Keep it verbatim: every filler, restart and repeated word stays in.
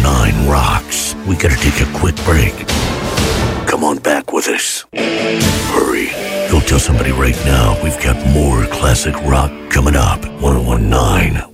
nine rocks. We gotta take a quick break. Come on back with us. Hurry. Go tell somebody right now we've got more classic rock coming up. ten nineteen